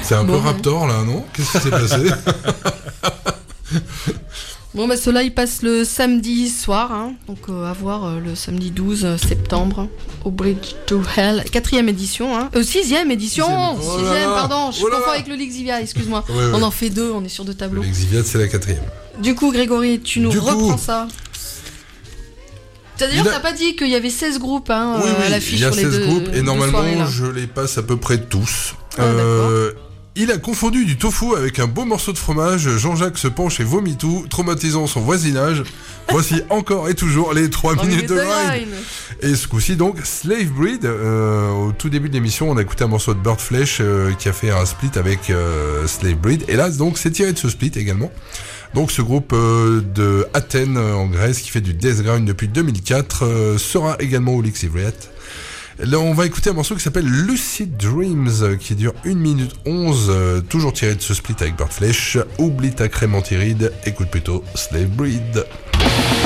C'est un peu Raptor là, non? Qu'est-ce qui s'est passé? Bon, bah ceux-là, ils passent le samedi soir, hein, donc à voir le samedi 12 septembre au Bridge to Hell, 4e édition, hein. 6e édition, 6e, pardon, je confonds avec le Lexivia, excuse-moi. Ouais. On en fait 2, on est sur 2 tableaux. Le Lexivia, c'est la 4e. Du coup, Grégory, tu nous reprends ça. D'ailleurs, t'as pas dit qu'il y avait 16 groupes hein, à l'affiche sur les deux. Il y a 16 groupes et normalement, je les passe à peu près tous. Il a confondu du tofu avec un beau morceau de fromage. Jean-Jacques se penche et vomit tout, traumatisant son voisinage. Voici encore et toujours les 3 minutes de grind. Et ce coup-ci donc, Slave Breed. Au tout début de l'émission, on a écouté un morceau de Bird Flesh qui a fait un split avec Slave Breed. Et là, donc, c'est tiré de ce split également. Donc ce groupe de Athènes en Grèce qui fait du death grind depuis 2004 sera également au Lexivia. Là, on va écouter un morceau qui s'appelle Lucid Dreams, qui dure 1 minute 11, toujours tiré de ce split avec Bird Flesh. Oublie ta crème anti-ride, écoute plutôt Slave Breed.